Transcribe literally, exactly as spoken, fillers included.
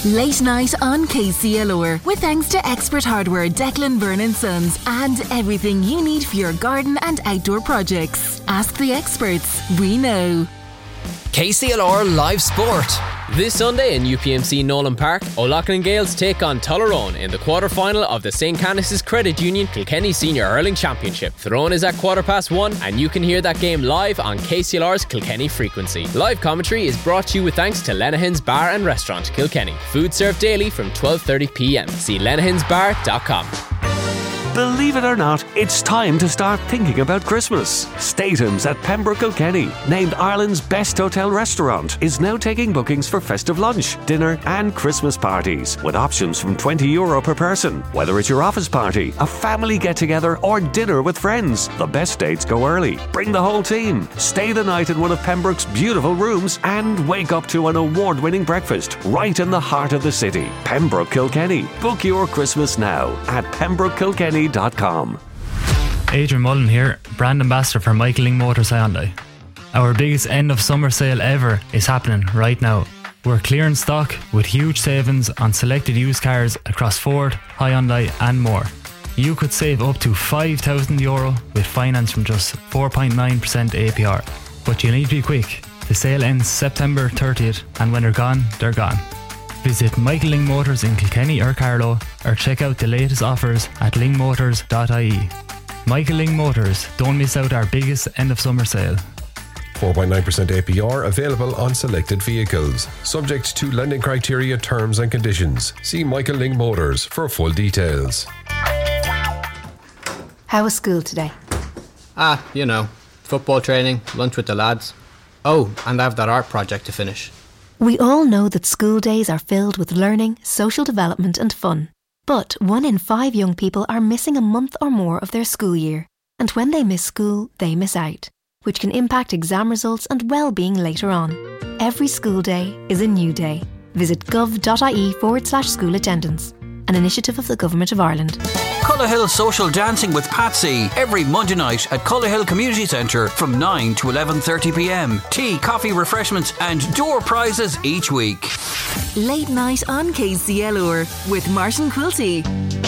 Late night on K C L R with thanks to Expert Hardware, Declan Byrne and Sons, and everything you need for your garden and outdoor projects. Ask the experts. We know. K C L R Live Sport. This Sunday in U P M C Nolan Park, O'Loughlin Gales take on Tullaroan in the quarter-final of the Saint Canice's Credit Union Kilkenny Senior Hurling Championship. Throne is at quarter past one, and you can hear that game live on K C L R's Kilkenny frequency. Live commentary is brought to you with thanks to Lenahan's Bar and Restaurant, Kilkenny. Food served daily from twelve thirty p m. See lenahans bar dot com. Believe it or not, it's time to start thinking about Christmas. Statham's at Pembroke Kilkenny, named Ireland's best hotel restaurant, is now taking bookings for festive lunch, dinner and Christmas parties, with options from twenty euro per person. Whether it's your office party, a family get-together or dinner with friends, the best dates go early. Bring the whole team, stay the night in one of Pembroke's beautiful rooms and wake up to an award-winning breakfast right in the heart of the city. Pembroke Kilkenny. Book your Christmas now at pembroke kilkenny dot com. Adrian Mullen here, brand ambassador for Michael Lyng Motors Hyundai. Our biggest end of summer sale ever is happening right now. We're clearing stock with huge savings on selected used cars across Ford, Hyundai and more. You could save up to five thousand euro with finance from just four point nine percent A P R. But you need to be quick. The sale ends September thirtieth and when they're gone, they're gone. Visit Michael Lyng Motors in Kilkenny or Carlow or check out the latest offers at lyng motors dot I E. Michael Lyng Motors, don't miss out our biggest end of summer sale. four point nine percent A P R available on selected vehicles. Subject to lending criteria, terms and conditions. See Michael Lyng Motors for full details. How was school today? Ah, you know, football training, lunch with the lads. Oh, and I have that art project to finish. We all know that school days are filled with learning, social development and fun. But one in five young people are missing a month or more of their school year. And when they miss school, they miss out, which can impact exam results and well-being later on. Every school day is a new day. Visit gov.ie forward slash school attendance, an initiative of the Government of Ireland. Cullerhill Social Dancing with Patsy every Monday night at Cullerhill Community Centre from nine to eleven thirty p m. Tea, coffee, refreshments and door prizes each week. Late night on K C L R with Martin Quilty.